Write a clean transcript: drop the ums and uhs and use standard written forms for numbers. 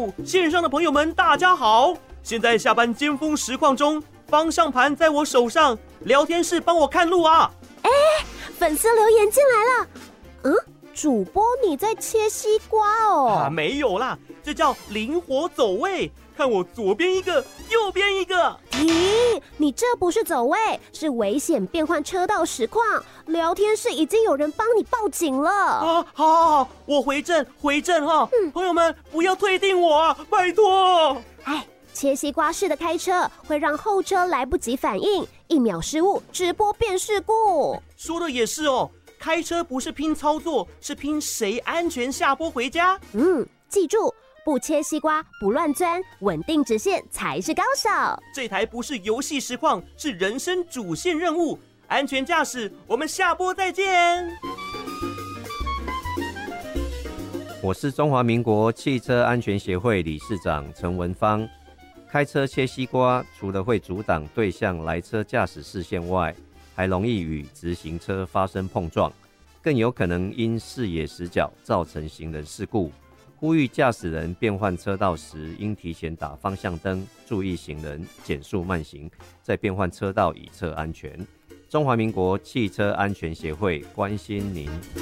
Hello， 线上的朋友们，大家好！现在下班尖峰实况中，方向盘在我手上，聊天室帮我看路啊！ 粉丝留言进来了，主播你在切西瓜哦？ 没有啦，这叫灵活走位，看我左边一个，右边一个。 咦，你这不是走位，是危险变换车道实况。聊天室已经有人帮你报警了。 好，我回正哈。朋友们不要退订我啊，拜托。 切西瓜式的开车会让后车来不及反应，1秒失误，直播变事故。 说的也是哦，开车不是拼操作，是拼谁安全下坡回家。 记住，不切西瓜，不乱钻，稳定直线才是高手。 这台不是游戏实况，是人生主线任务。安全驾驶，我们下播再见。 我是中华民国汽车安全协会理事长陈文芳。开车切西瓜，除了会阻挡对向来车驾驶视线外，还容易与直行车发生碰撞，更有可能因视野死角造成行人事故。呼吁驾驶人变换车道时，应提前打方向灯，注意行人，减速慢行，再变换车道以测安全。中华民国汽车安全协会关心您。